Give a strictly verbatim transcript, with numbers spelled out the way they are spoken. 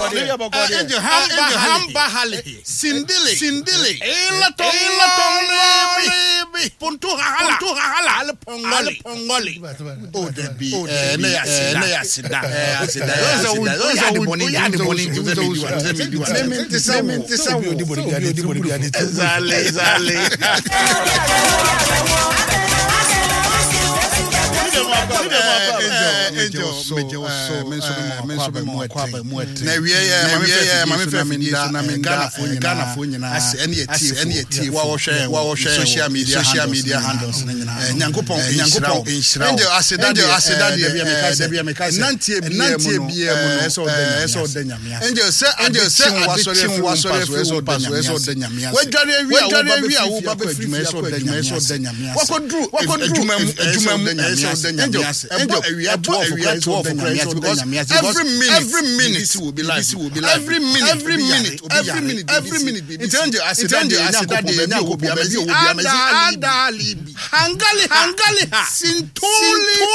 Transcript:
Angel Hamba Hamba Hali Sindili Sindili Ela Tongole Puntu Hala Puntu Hala Pongoli Pongoli Oh Debbie eh ne asida ne asida eh asida those are the morning the morning to them me say me say we odi body odi body odi zale zale Angel, Angel, so, menso menso be mo ete. Na wie ye, ma me ye, ma me fe fini so na me Ghana fo nyina. Ghana fo nyina. Ase ene eti, ene eti. Wa wo hwe, wa wo hwe social media, social media handles na nyina. Nyankopon, Nyankopon enhyira. Angel aseda de, aseda de bia me ka se, bia me ka se. Nantie bia mu, nantie bia mu, eso de, eso de nyamia. Angel se, Angel se wasore fu wasore fu eso de, eso de nyamia. Wa dware wi a, wa dware wi a, wo ba be free eso de nyamia, eso de nyamia. Wa kodru, wa kodru adwuma mu, adwuma mu, eso de nyamia. Angel because every minute, every minute will be live. Every minute, every minute, every minute, every minute. It's Angel. I said, Angel. I said, Angel. Hangali, hangali, sintuli.